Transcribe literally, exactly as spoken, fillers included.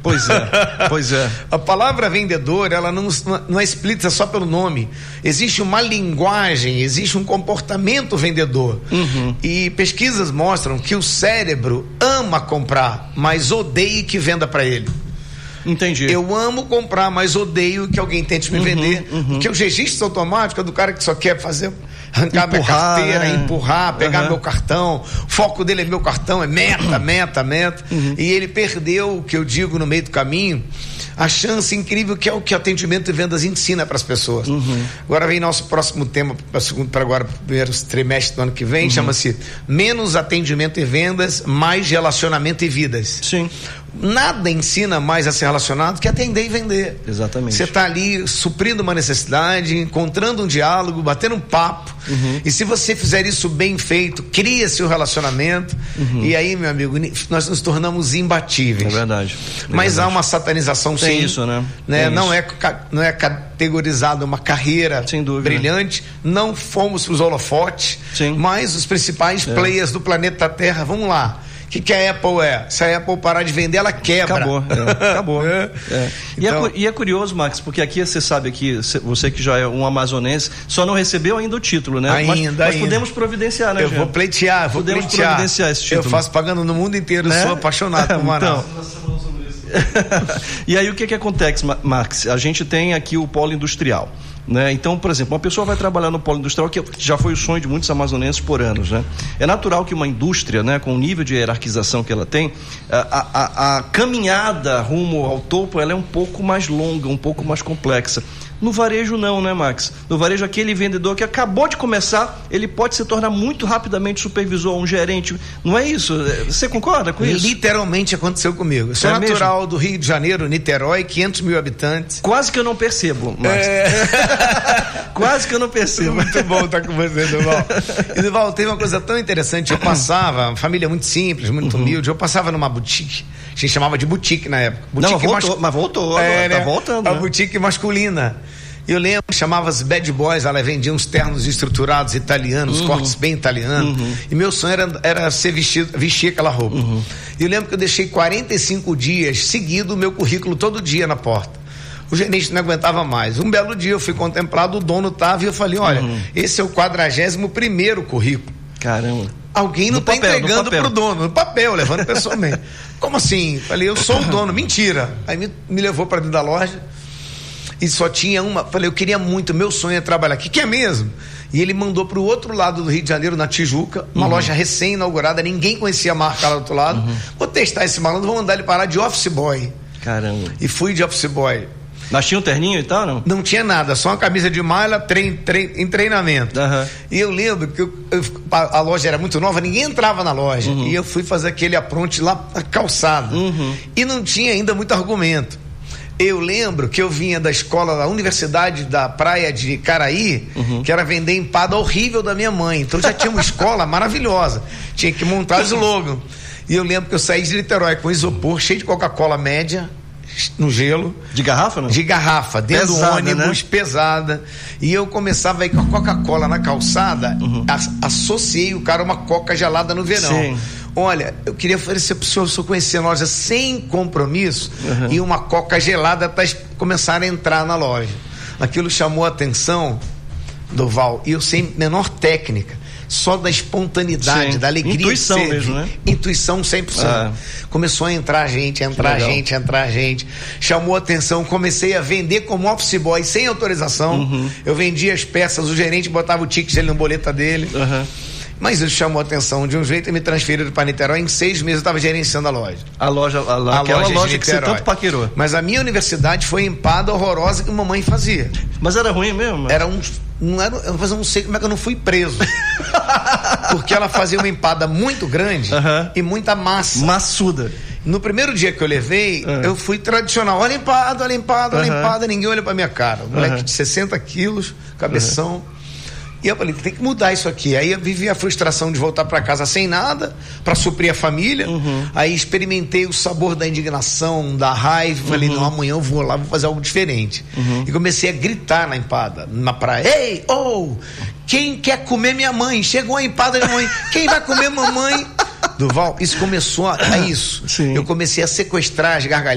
Pois é, pois é. A palavra vendedor, ela não, não é explícita só pelo nome. Existe uma linguagem, existe um comportamento vendedor. Uhum. E pesquisas mostram que o cérebro ama comprar, mas odeia que venda para ele. Entendi. Eu amo comprar, mas odeio que alguém tente me uhum, vender. Uhum. Porque os registros automáticos é do cara que só quer fazer, arrancar empurrar, minha carteira, né? empurrar, pegar uhum. meu cartão. O foco dele é meu cartão, é meta, meta, meta. Uhum. E ele perdeu o que eu digo no meio do caminho, a chance incrível que é o que atendimento e vendas ensina para as pessoas. Uhum. Agora vem nosso próximo tema para segundo para agora primeiro trimestre do ano que vem, uhum. chama-se menos atendimento e vendas, mais relacionamento e vidas. Sim. Nada ensina mais a ser relacionado que atender e vender. Exatamente. Você está ali suprindo uma necessidade, encontrando um diálogo, batendo um papo. Uhum. E se você fizer isso bem feito, cria seu relacionamento. Uhum. E aí, meu amigo, nós nos tornamos imbatíveis. É verdade. É Mas verdade. há uma satanização, sim. Tem isso, né? né? Tem não, isso. É, não é categorizado uma carreira sem dúvida, brilhante. Não fomos para os holofotes. Sim. Mas os principais é. players do planeta Terra, vamos lá. O que, que a Apple é? Se a Apple parar de vender, ela quebra. Acabou, é, acabou. é. É. Então... E, é, e é curioso, Max, porque aqui você sabe que você que já é um amazonense, só não recebeu ainda o título, né? Ainda, mas, ainda. mas podemos providenciar, né, Eu Jean? vou pleitear, vou podemos pleitear. providenciar esse título. Eu faço pagando no mundo inteiro, é? sou apaixonado por Manaus. Então... E aí o que que acontece, Max? A gente tem aqui o polo industrial, né? Então, por exemplo, uma pessoa vai trabalhar no polo industrial, que já foi o sonho de muitos amazonenses por anos, né? É natural que uma indústria, né, com o nível de hierarquização que ela tem, a, a, a caminhada rumo ao topo, ela é um pouco mais longa, um pouco mais complexa. No varejo não, né, Max? No varejo, aquele vendedor que acabou de começar, ele pode se tornar muito rapidamente supervisor, um gerente. Não é isso? Você concorda com isso? Literalmente aconteceu comigo. Eu sou é natural mesmo? do Rio de Janeiro, Niterói, quinhentos mil habitantes. Quase que eu não percebo, Max. É... Quase que eu não percebo. Muito bom estar com você, Duval. E, Duval, teve uma coisa tão interessante. Eu passava, família muito simples, muito uhum. humilde, eu passava numa boutique. A gente chamava de boutique na época. Boutique não, voltou, mas, mas voltou agora, é, tá voltando. A né? boutique masculina. Eu lembro, chamava-se Bad Boys, ela vendia uns ternos estruturados italianos, uhum. cortes bem italianos, uhum. e meu sonho era, era ser vestido, vestir aquela roupa. Uhum. E eu lembro que eu deixei quarenta e cinco dias seguido o meu currículo todo dia na porta. O gerente não aguentava mais. Um belo dia eu fui contemplado, o dono estava e eu falei, olha, uhum. esse é o quadragésimo primeiro currículo. Caramba. Alguém não está entregando pro dono, no papel, levando pessoalmente. Como assim? Falei, eu sou o dono, mentira. Aí me, me levou para dentro da loja. E só tinha uma, falei, eu queria muito, meu sonho é trabalhar aqui, que é mesmo? E ele mandou para o outro lado do Rio de Janeiro, na Tijuca, uma uhum. loja recém-inaugurada, ninguém conhecia a marca lá do outro lado. Uhum. Vou testar esse malandro, vou mandar ele parar de office boy. Caramba. E fui de office boy. Mas tinha um terninho e tal, não? Não tinha nada, só uma camisa de malha trein, trein, em treinamento. Uhum. E eu lembro que eu, eu, a, a loja era muito nova, ninguém entrava na loja. Uhum. E eu fui fazer aquele apronte lá na calçada. Uhum. E não tinha ainda muito argumento. Eu lembro que eu vinha da escola da Universidade da Praia de Caraí, uhum. que era vender empada horrível da minha mãe. Então já tinha uma escola maravilhosa. Tinha que montar o slogan. E eu lembro que eu saí de Niterói com isopor, cheio de Coca-Cola média, no gelo. De garrafa, não? De garrafa, dentro pesada, do ônibus, né? Pesada. E eu começava a ir com a Coca-Cola na calçada, uhum. a, associei o cara a uma Coca gelada no verão. Sim. Olha, eu queria oferecer para o senhor, se eu conhecer a loja sem compromisso, uhum. e uma Coca gelada para começar a entrar na loja. Aquilo chamou a atenção, Duval, e eu sem menor técnica, só da espontaneidade, Sim. da alegria. Intuição de ser, mesmo, né? Intuição cem por cento. Ah. Começou a entrar gente, entrar gente, entrar gente. Chamou a atenção, comecei a vender como office boy sem autorização. Uhum. Eu vendia as peças, o gerente botava o ticket dele no boleta dele. Uhum. Mas isso chamou a atenção de um jeito e me transferiram para Niterói. Em seis meses eu estava gerenciando a loja. A loja, a, a aquela loja, loja que você tanto paquerou. Mas a minha universidade foi empada horrorosa que mamãe fazia. Mas era ruim mesmo? Mas... Era um... Não era, eu não sei como é que eu não fui preso. Porque ela fazia uma empada muito grande uh-huh. e muita massa. Maçuda. No primeiro dia que eu levei, uh-huh. eu fui tradicional. Olha empada, olha empada, olha uh-huh. empada. Ninguém olha pra minha cara. Um moleque uh-huh. de sessenta quilos, cabeção. Uh-huh. E eu falei, tem que mudar isso aqui. Aí eu vivi a frustração de voltar para casa sem nada, para suprir a família. Uhum. Aí experimentei o sabor da indignação, da raiva. Falei, uhum. não, amanhã eu vou lá, vou fazer algo diferente. Uhum. E comecei a gritar na empada, na praia. Ei, oh, quem quer comer minha mãe? Chegou a empada da minha mãe. Quem vai comer mamãe? Duval, isso começou a, a isso. Sim. Eu comecei a sequestrar as gargalhadas.